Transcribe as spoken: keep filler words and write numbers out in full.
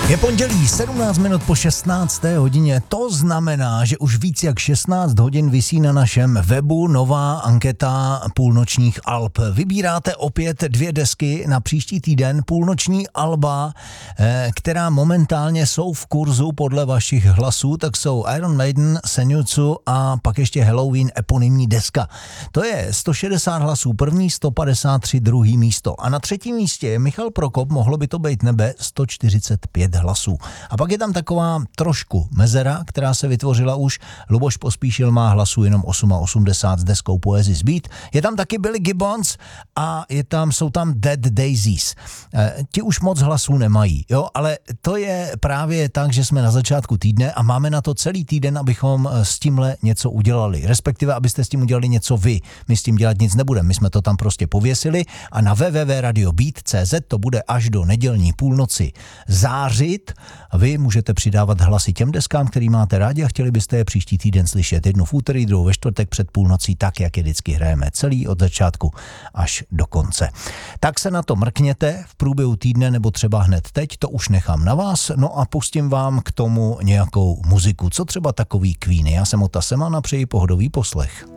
Je pondělí, sedmnáct minut po šestnácté hodině. To znamená, že už víc jak šestnáct hodin visí na našem webu nová anketa půlnočních alb. Vybíráte opět dvě desky na příští týden, půlnoční alba, která momentálně jsou v kurzu podle vašich hlasů, tak jsou Iron Maiden, Senjutsu a pak ještě Halloween eponymní deska. To je sto šedesát hlasů první, sto padesát tři druhý místo. A na třetím místě je Michal Prokop, mohlo by to být nebe, sto čtyřicet pět hlasů. A pak je tam taková trošku mezera, která se vytvořila už. Luboš Pospíšil má hlasů jenom osmdesát osm s deskou Poesis Beat. Je tam taky Billy Gibbons a je tam, jsou tam Dead Daisies. E, ti už moc hlasů nemají, jo, ale to je právě tak, že jsme na začátku týdne a máme na to celý týden, abychom s tímhle něco udělali. Respektive, abyste s tím udělali něco vy. My s tím dělat nic nebudeme. My jsme to tam prostě pověsili a na w w w tečka radio beat tečka c z to bude až do nedělní půlnoci zářit. A vy můžete přidávat hlasy těm deskám, který máte rádi a chtěli byste je příští týden slyšet. Jednu v úterý, druhou ve čtvrtek před půlnocí, tak jak je vždycky hrajeme celý od začátku až do konce. Tak se na to mrkněte v průběhu týdne nebo třeba hned teď, to už nechám na vás, no a pustím vám k tomu nějakou muziku, co třeba takový Queen. Já jsem Ota Semana, přeji pohodový poslech.